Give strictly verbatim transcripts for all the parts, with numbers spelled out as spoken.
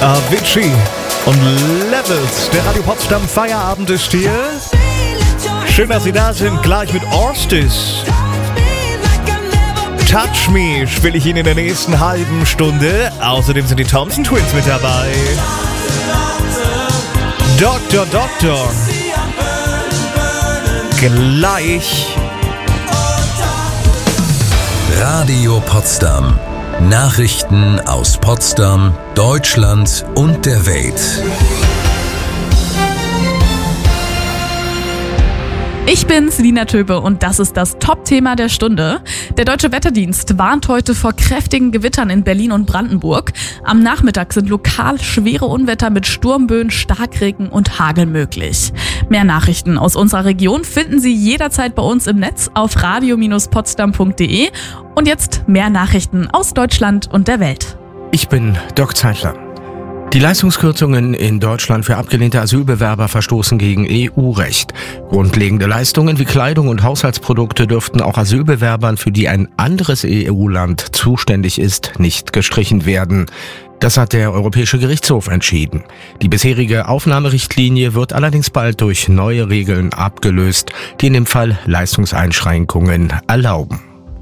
Avicii und Levels. Der Radio Potsdam Feierabend ist hier. Schön, dass Sie da sind. Gleich mit Orstis. Touch Me spiele ich Ihnen in der nächsten halben Stunde. Außerdem sind die Thompson Twins mit dabei. Doktor, Doktor. Gleich. Radio Potsdam. Nachrichten aus Potsdam, Deutschland und der Welt. Ich bin Selina Töbe und das ist das Top-Thema der Stunde. Der Deutsche Wetterdienst warnt heute vor kräftigen Gewittern in Berlin und Brandenburg. Am Nachmittag sind lokal schwere Unwetter mit Sturmböen, Starkregen und Hagel möglich. Mehr Nachrichten aus unserer Region finden Sie jederzeit bei uns im Netz auf radio Bindestrich potsdam punkt de. Und jetzt mehr Nachrichten aus Deutschland und der Welt. Ich bin Dirk Zeitler. Die Leistungskürzungen in Deutschland für abgelehnte Asylbewerber verstoßen gegen E U-Recht. Grundlegende Leistungen wie Kleidung und Haushaltsprodukte dürften auch Asylbewerbern, für die ein anderes E U-Land zuständig ist, nicht gestrichen werden. Das hat der Europäische Gerichtshof entschieden. Die bisherige Aufnahmerichtlinie wird allerdings bald durch neue Regeln abgelöst, die in dem Fall Leistungseinschränkungen erlauben.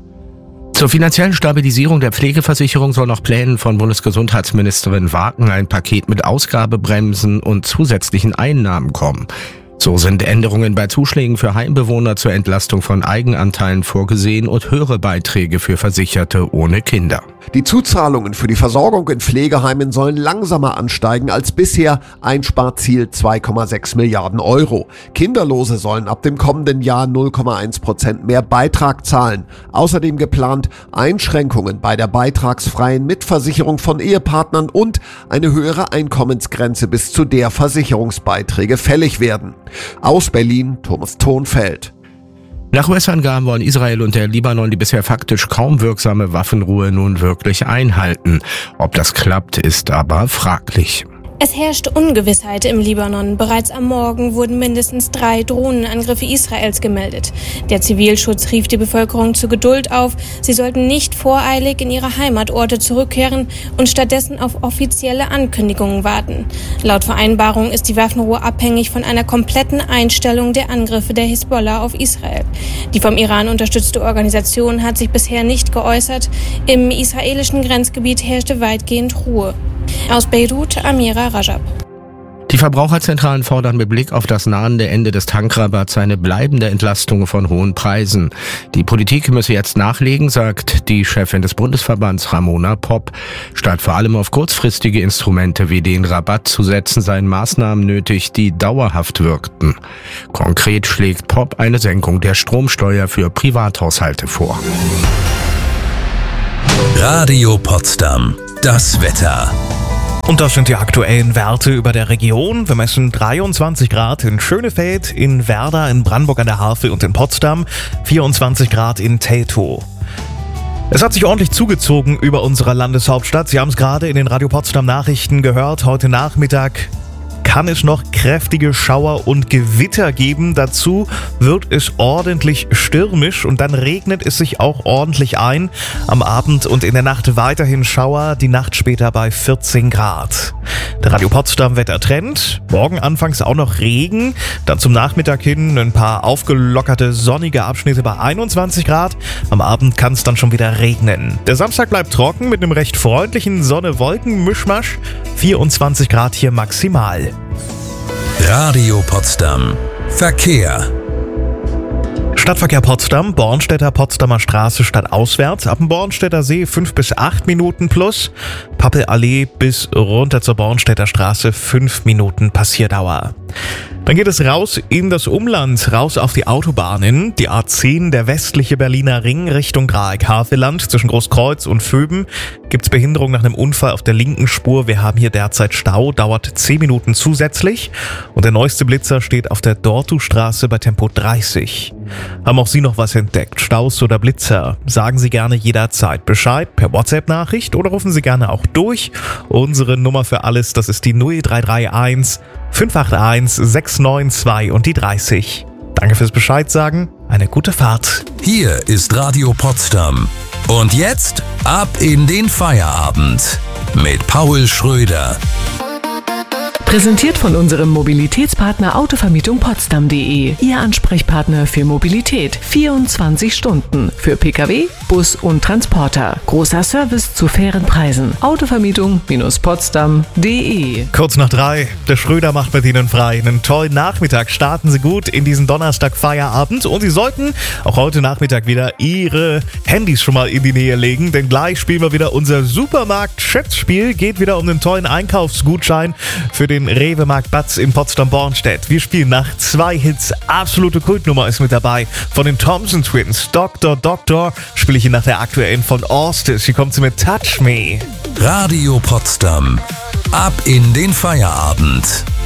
Zur finanziellen Stabilisierung der Pflegeversicherung soll nach Plänen von Bundesgesundheitsministerin Wagen ein Paket mit Ausgabebremsen und zusätzlichen Einnahmen kommen. So sind Änderungen bei Zuschlägen für Heimbewohner zur Entlastung von Eigenanteilen vorgesehen und höhere Beiträge für Versicherte ohne Kinder. Die Zuzahlungen für die Versorgung in Pflegeheimen sollen langsamer ansteigen als bisher, Einsparziel zwei Komma sechs Milliarden Euro. Kinderlose sollen ab dem kommenden Jahr null Komma eins Prozent mehr Beitrag zahlen. Außerdem geplant Einschränkungen bei der beitragsfreien Mitversicherung von Ehepartnern und eine höhere Einkommensgrenze, bis zu der Versicherungsbeiträge fällig werden. Aus Berlin, Thomas Thonfeld. Nach U S-Angaben wollen Israel und der Libanon die bisher faktisch kaum wirksame Waffenruhe nun wirklich einhalten. Ob das klappt, ist aber fraglich. Es herrscht Ungewissheit im Libanon. Bereits am Morgen wurden mindestens drei Drohnenangriffe Israels gemeldet. Der Zivilschutz rief die Bevölkerung zur Geduld auf. Sie sollten nicht voreilig in ihre Heimatorte zurückkehren und stattdessen auf offizielle Ankündigungen warten. Laut Vereinbarung ist die Waffenruhe abhängig von einer kompletten Einstellung der Angriffe der Hisbollah auf Israel. Die vom Iran unterstützte Organisation hat sich bisher nicht geäußert. Im israelischen Grenzgebiet herrschte weitgehend Ruhe. Aus Beirut, Amira Rajab. Die Verbraucherzentralen fordern mit Blick auf das nahende Ende des Tankrabatts eine bleibende Entlastung von hohen Preisen. Die Politik müsse jetzt nachlegen, sagt die Chefin des Bundesverbands Ramona Popp. Statt vor allem auf kurzfristige Instrumente wie den Rabatt zu setzen, seien Maßnahmen nötig, die dauerhaft wirkten. Konkret schlägt Popp eine Senkung der Stromsteuer für Privathaushalte vor. Radio Potsdam. Das Wetter. Und das sind die aktuellen Werte über der Region. Wir messen dreiundzwanzig Grad in Schönefeld, in Werder, in Brandenburg an der Havel und in Potsdam, vierundzwanzig Grad in Teltow. Es hat sich ordentlich zugezogen über unsere Landeshauptstadt. Sie haben es gerade in den Radio Potsdam Nachrichten gehört. Heute Nachmittag kann es noch kräftige Schauer und Gewitter geben. Dazu wird es ordentlich stürmisch und dann regnet es sich auch ordentlich ein. Am Abend und in der Nacht weiterhin Schauer, die Nacht später bei vierzehn Grad. Der Radio Potsdam Wettertrend. Morgen anfangs auch noch Regen, dann zum Nachmittag hin ein paar aufgelockerte sonnige Abschnitte bei einundzwanzig Grad. Am Abend kann es dann schon wieder regnen. Der Samstag bleibt trocken mit einem recht freundlichen Sonne-Wolken-Mischmasch. vierundzwanzig Grad hier maximal. Radio Potsdam. Verkehr. Stadtverkehr Potsdam, Bornstedter Potsdamer Straße stadtauswärts, ab dem Bornstedter See fünf bis acht Minuten plus, Pappelallee bis runter zur Bornstedter Straße fünf Minuten Passierdauer. Dann geht es raus in das Umland, raus auf die Autobahnen. Die A zehn, der westliche Berliner Ring Richtung Dreieck-Havelland zwischen Großkreuz und Vöben. Gibt's Behinderung nach einem Unfall auf der linken Spur. Wir haben hier derzeit Stau, dauert zehn Minuten zusätzlich. Und der neueste Blitzer steht auf der Dortustraße bei Tempo dreißig. Haben auch Sie noch was entdeckt? Staus oder Blitzer? Sagen Sie gerne jederzeit Bescheid per WhatsApp-Nachricht oder rufen Sie gerne auch durch. Unsere Nummer für alles, das ist die null drei drei eins fünf acht eins sechs neun zwei und die dreißig. Danke fürs Bescheid sagen, eine gute Fahrt. Hier ist Radio Potsdam. Und jetzt ab in den Feierabend mit Paul Schröder. Präsentiert von unserem Mobilitätspartner Autovermietung Potsdam punkt de. Ihr Ansprechpartner für Mobilität. vierundzwanzig Stunden. Für Pkw, Bus und Transporter. Großer Service zu fairen Preisen. Autovermietung Potsdam punkt de. Kurz nach drei. Der Schröder macht mit Ihnen frei. Einen tollen Nachmittag. Starten Sie gut in diesen Donnerstag-Feierabend. Und Sie sollten auch heute Nachmittag wieder Ihre Handys schon mal in die Nähe legen. Denn gleich spielen wir wieder unser Supermarkt-Schätzspiel. Geht wieder um einen tollen Einkaufsgutschein für den Rewe-Markt Batz in Potsdam-Bornstedt. Wir spielen nach zwei Hits. Absolute Kultnummer ist mit dabei. Von den Thompson Twins. Doktor Doktor spiele ich Ihnen nach der aktuellen von Orsted. Hier kommt sie mit Touch Me. Radio Potsdam. Ab in den Feierabend.